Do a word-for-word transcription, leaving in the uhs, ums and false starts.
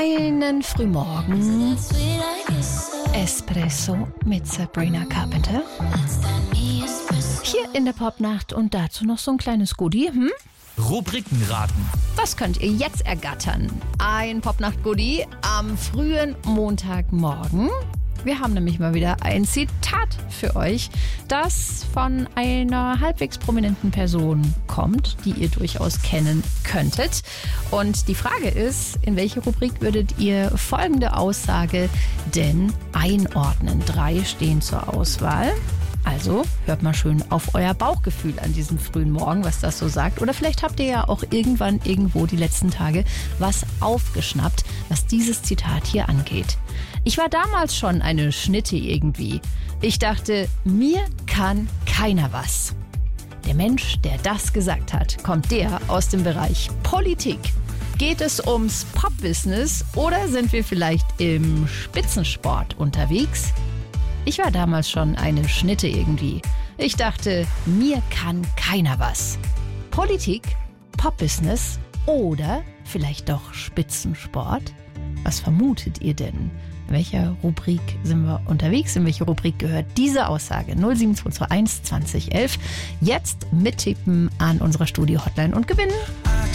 Einen Frühmorgen Espresso mit Sabrina Carpenter. Hier in der Popnacht und dazu noch so ein kleines Goodie. Hm? Rubrikenraten. Was könnt ihr jetzt ergattern? Ein Popnacht-Goodie am frühen Montagmorgen. Wir haben nämlich mal wieder ein Zitat für euch, das von einer halbwegs prominenten Person kommt, die ihr durchaus kennen könntet. Und die Frage ist, in welche Rubrik würdet ihr folgende Aussage denn einordnen? Drei stehen zur Auswahl. Also hört mal schön auf euer Bauchgefühl an diesem frühen Morgen, was das so sagt. Oder vielleicht habt ihr ja auch irgendwann irgendwo die letzten Tage was aufgeschnappt, was dieses Zitat hier angeht. Ich war damals schon eine Schnitte irgendwie. Ich dachte, mir kann keiner was. Der Mensch, der das gesagt hat, kommt der aus dem Bereich Politik. Geht es ums Pop-Business oder sind wir vielleicht im Spitzensport unterwegs? Ich war damals schon eine Schnitte irgendwie. Ich dachte, mir kann keiner was. Politik, Pop-Business oder vielleicht doch Spitzensport? Was vermutet ihr denn? In welcher Rubrik sind wir unterwegs? In welche Rubrik gehört diese Aussage? null sieben zwei zwei eins zwanzig elf. Jetzt mittippen an unserer Studio-Hotline und gewinnen.